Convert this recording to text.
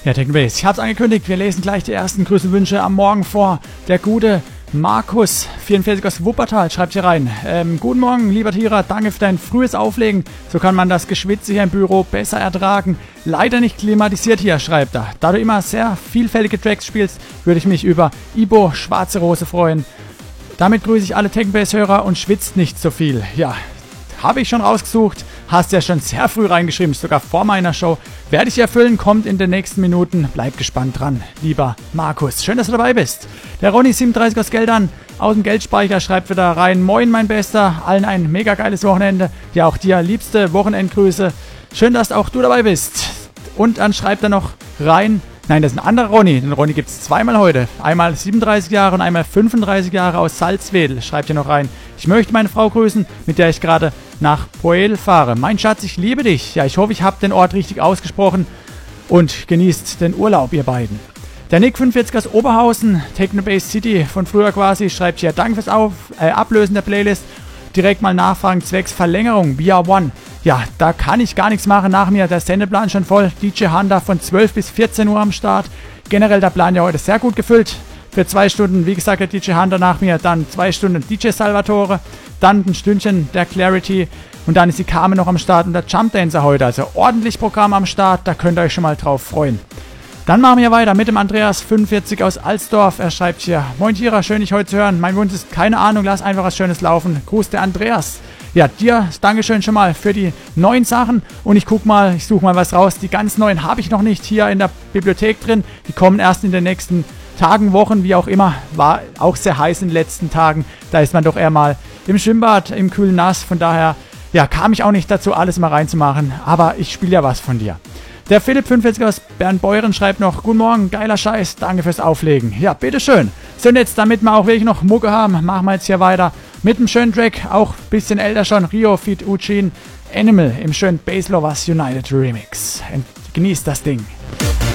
Ja, Technobase, ich hab's angekündigt, wir lesen gleich die ersten Grüße und Wünsche am Morgen vor. Der gute Markus, 44 aus Wuppertal, schreibt hier rein. Guten Morgen, lieber Tira, danke für dein frühes Auflegen. So kann man das Geschwitze hier im Büro besser ertragen. Leider nicht klimatisiert hier, schreibt er. Da du immer sehr vielfältige Tracks spielst, würde ich mich über Ibo Schwarze Rose freuen. Damit grüße ich alle Technobase-Hörer und schwitzt nicht so viel. Ja, habe ich schon rausgesucht. Hast ja schon sehr früh reingeschrieben, sogar vor meiner Show. Werde ich erfüllen, kommt in den nächsten Minuten. Bleib gespannt dran, lieber Markus. Schön, dass du dabei bist. Der Ronny 37 aus Geldern aus dem Geldspeicher schreibt wieder rein. Moin, mein Bester. Allen ein mega geiles Wochenende. Ja, auch dir liebste Wochenendgrüße. Schön, dass auch du dabei bist. Und dann schreibt er noch rein. Nein, das ist ein anderer Ronny. Den Ronny gibt es zweimal heute. Einmal 37 Jahre und einmal 35 Jahre aus Salzwedel. Schreibt hier noch rein. Ich möchte meine Frau grüßen, mit der ich gerade nach Poel fahre. Mein Schatz, ich liebe dich. Ja, ich hoffe, ich habe den Ort richtig ausgesprochen und genießt den Urlaub, ihr beiden. Der Nick 45 aus Oberhausen, Technobase City von früher quasi, schreibt hier, danke fürs Ablösen der Playlist. Direkt mal nachfragen, zwecks Verlängerung, VR One. Ja, da kann ich gar nichts machen. Nach mir der Sendeplan schon voll. DJ Honda von 12 bis 14 Uhr am Start. Generell der Plan ja heute sehr gut gefüllt. Für 2 Stunden, wie gesagt, der DJ Hunter nach mir, dann 2 Stunden DJ Salvatore, dann ein Stündchen der Clarity und dann ist die Carmen noch am Start und der Jump Dancer heute. Also ordentlich Programm am Start, da könnt ihr euch schon mal drauf freuen. Dann machen wir weiter mit dem Andreas 45 aus Alsdorf. Er schreibt hier, moin Tira, schön dich heute zu hören. Mein Wunsch ist, keine Ahnung, lass einfach was Schönes laufen. Gruß der Andreas. Ja, dir Dankeschön schon mal für die neuen Sachen und ich suche mal was raus. Die ganz neuen habe ich noch nicht hier in der Bibliothek drin. Die kommen erst in den nächsten Tagen, Wochen, wie auch immer. War auch sehr heiß in den letzten Tagen. Da ist man doch eher mal im Schwimmbad, im kühlen Nass. Von daher, ja, kam ich auch nicht dazu, alles mal reinzumachen. Aber ich spiele ja was von dir. Der Philipp 45 aus Bernbeuren schreibt noch, guten Morgen, geiler Scheiß, danke fürs Auflegen. Ja, bitteschön. So, und jetzt, damit wir auch wirklich noch Mucke haben, machen wir jetzt hier weiter mit einem schönen Track, auch ein bisschen älter schon, Rio feat. Eugene, Animal im schönen Bass Lovers United Remix. Genießt das Ding.